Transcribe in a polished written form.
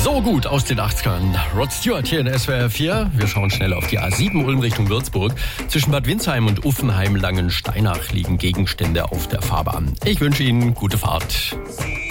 So gut aus den 80ern. Rod Stewart hier in SWR 4. Wir schauen schnell auf die A7 Ulm Richtung Würzburg. Zwischen Bad Windsheim und Uffenheim-Langensteinach liegen Gegenstände auf der Fahrbahn. Ich wünsche Ihnen gute Fahrt.